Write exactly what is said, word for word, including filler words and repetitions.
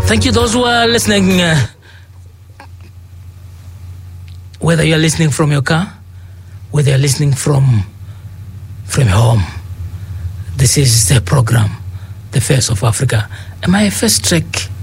Thank you, those who are listening. Uh, whether you're listening from your car, whether you're listening from from home, this is the program, The Face of Africa. And my first track